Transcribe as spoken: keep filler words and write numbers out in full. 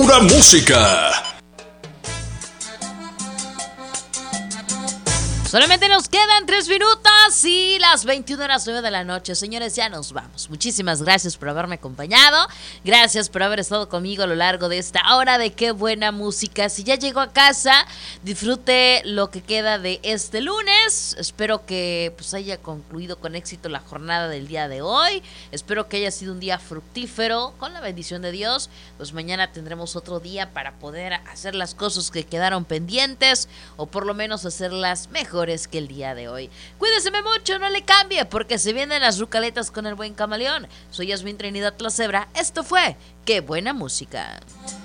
pura música. Solamente nos quedan tres minutos y las veintiuna horas nueve de la noche. Señores, ya nos vamos. Muchísimas gracias por haberme acompañado. Gracias por haber estado conmigo a lo largo de esta hora de Qué Buena Música. Si ya llegó a casa, disfrute lo que queda de este lunes. Espero que pues haya concluido con éxito la jornada del día de hoy. Espero que haya sido un día fructífero. Con la bendición de Dios, pues mañana tendremos otro día para poder hacer las cosas que quedaron pendientes, o por lo menos hacerlas mejor que el día de hoy. Cuídese mucho, no le cambie, porque se vienen las rucaletas con el buen camaleón. Soy Yasmín Trinidad La Cebra. Esto fue Qué Buena Música.